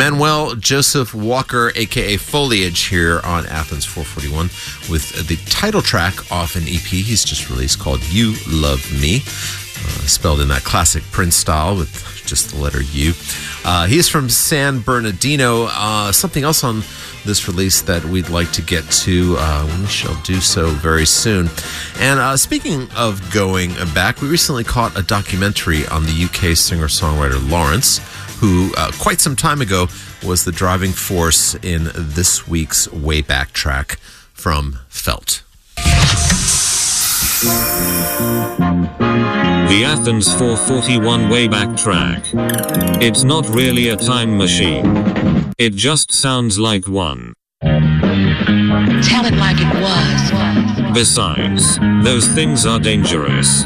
Manuel Joseph Walker, a.k.a. Foliage, here on Athens 441 with the title track off an EP he's just released called You Love Me, spelled in that classic Prince style with just the letter U. He is from San Bernardino. Something else on this release that we'd like to get to. We shall do so very soon. And speaking of going back, we recently caught a documentary on the UK singer-songwriter Lawrence, who quite some time ago was the driving force in this week's Way Back track from Felt. The Athens 441 Way Back track. It's not really a time machine. It just sounds like one. Tell it like it was. Besides, those things are dangerous.